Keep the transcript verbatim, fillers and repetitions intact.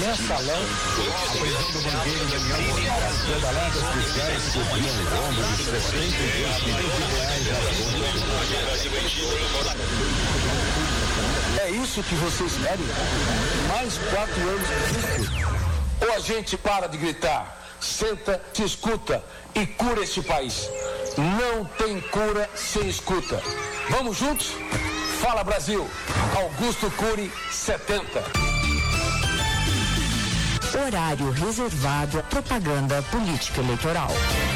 mensalão. A prisão do banqueiro Daniel Bolsonaro, pedaladas fiscais que cobriam o rombo de sessenta e dois milhões de reais nas contas. É isso que vocês querem? Mais quatro anos disso? Ou a gente para de gritar, senta, se escuta e cura este país. Não tem cura sem escuta. Vamos juntos? Fala Brasil, Augusto Cury setenta. Horário reservado à propaganda política eleitoral.